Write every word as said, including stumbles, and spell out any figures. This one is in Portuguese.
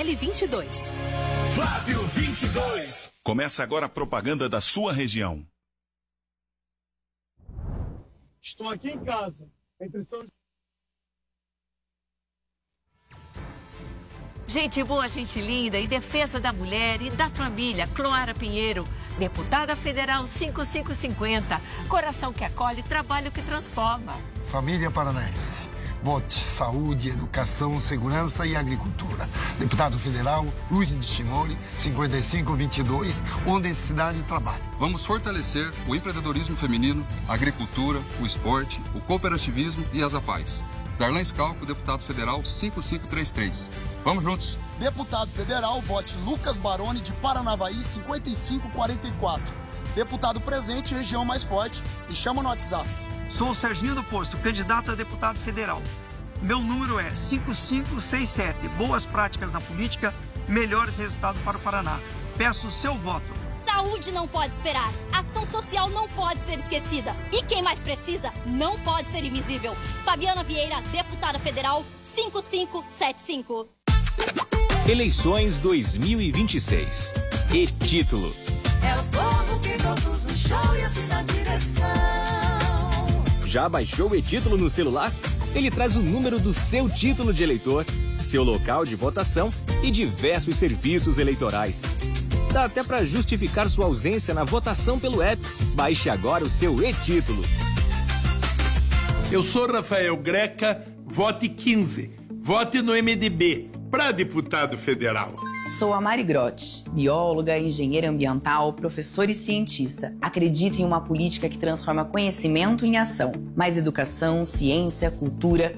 L vinte e dois. Flávio vinte e dois. Começa agora a propaganda da sua região. Estou aqui em casa, entre São... Gente boa, gente linda e defesa da mulher e da família, Cloara Pinheiro, deputada federal cinco cinco cinco zero, coração que acolhe, trabalho que transforma. Família paranaense. Vote Saúde, Educação, Segurança e Agricultura. Deputado Federal, Luiz de Chimori, cinquenta e cinco vinte e dois, onde cidade e trabalho. Vamos fortalecer o empreendedorismo feminino, a agricultura, o esporte, o cooperativismo e as APAES. Darlan Scalco, deputado federal cinco cinco três três. Vamos juntos. Deputado federal, vote Lucas Baroni, de Paranavaí, cinquenta e cinco quarenta e quatro. Deputado presente, região mais forte, me chama no WhatsApp. Sou o Serginho do Posto, candidato a deputado federal. Meu número é cinco cinco seis sete. Boas práticas na política, melhores resultados para o Paraná. Peço o seu voto. Saúde não pode esperar. Ação social não pode ser esquecida. E quem mais precisa não pode ser invisível. Fabiana Vieira, deputada federal, cinco cinco sete cinco. Eleições dois mil e vinte e seis. E-título. É o povo que produz o show e assim na direção. Já baixou o e-título no celular? Ele traz o número do seu título de eleitor, seu local de votação e diversos serviços eleitorais. Dá até para justificar sua ausência na votação pelo app. Baixe agora o seu e-título. Eu sou Rafael Greca, vote quinze. Vote no M D B, para deputado federal. Sou a Mari Grotti, bióloga, engenheira ambiental, professora e cientista. Acredito em uma política que transforma conhecimento em ação. Mais educação, ciência, cultura,